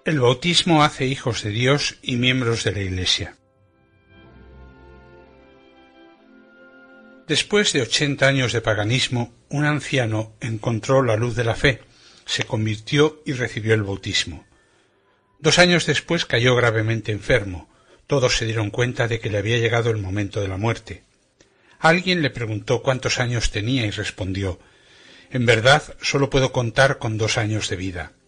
El bautismo hace hijos de Dios y miembros de la Iglesia. Después de 80 años de paganismo, un anciano encontró la luz de la fe, se convirtió y recibió el bautismo. 2 años después cayó gravemente enfermo. Todos se dieron cuenta de que le había llegado el momento de la muerte. Alguien le preguntó cuántos años tenía y respondió: «En verdad, solo puedo contar con 2 años de vida».